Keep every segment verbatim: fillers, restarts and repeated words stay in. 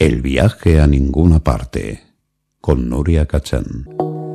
El viaje a ninguna parte, con Nuria Kachán.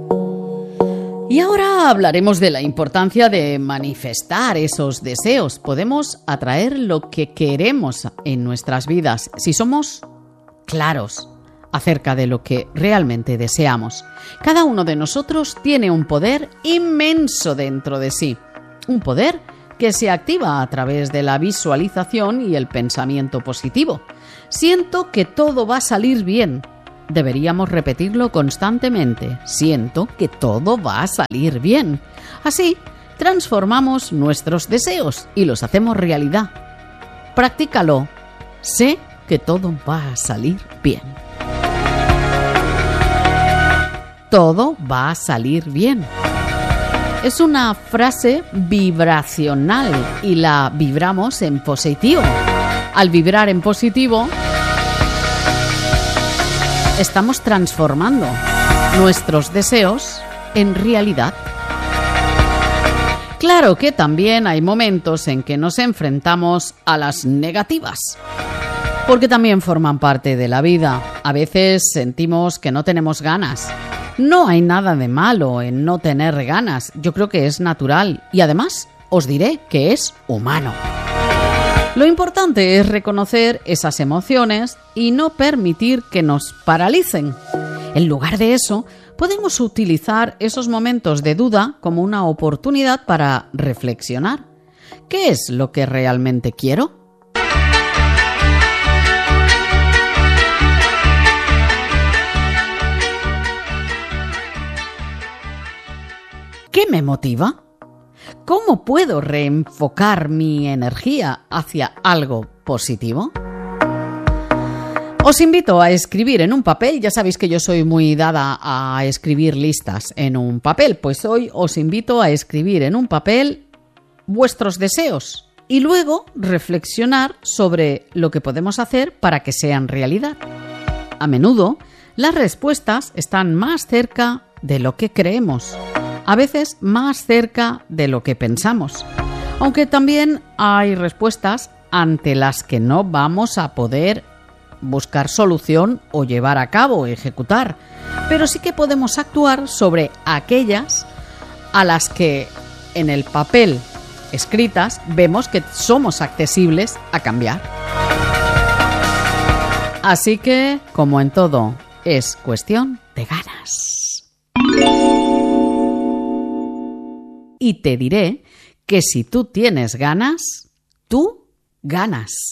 Y ahora hablaremos de la importancia de manifestar esos deseos. Podemos atraer lo que queremos en nuestras vidas si somos claros acerca de lo que realmente deseamos. Cada uno de nosotros tiene un poder inmenso dentro de sí, un poder que se activa a través de la visualización y el pensamiento positivo. Siento que todo va a salir bien. Deberíamos repetirlo constantemente. Siento que todo va a salir bien. Así, transformamos nuestros deseos y los hacemos realidad. Practícalo. Sé que todo va a salir bien. Todo va a salir bien. Es una frase vibracional y la vibramos en positivo. Al vibrar en positivo, estamos transformando nuestros deseos en realidad. Claro que también hay momentos en que nos enfrentamos a las negativas, porque también forman parte de la vida. A veces sentimos que no tenemos ganas. No hay nada de malo en no tener ganas. Yo creo que es natural y además os diré que es humano. Lo importante es reconocer esas emociones y no permitir que nos paralicen. En lugar de eso, podemos utilizar esos momentos de duda como una oportunidad para reflexionar. ¿Qué es lo que realmente quiero? ¿Qué me motiva? ¿Cómo puedo reenfocar mi energía hacia algo positivo? Os invito a escribir en un papel. Ya sabéis que yo soy muy dada a escribir listas en un papel. Pues hoy os invito a escribir en un papel vuestros deseos y luego reflexionar sobre lo que podemos hacer para que sean realidad. A menudo, las respuestas están más cerca de lo que creemos. A veces más cerca de lo que pensamos, aunque también hay respuestas ante las que no vamos a poder buscar solución o llevar a cabo, ejecutar, pero sí que podemos actuar sobre aquellas a las que en el papel escritas vemos que somos accesibles a cambiar. Así que, como en todo, es cuestión de ganas. Y te diré que si tú tienes ganas, tú ganas.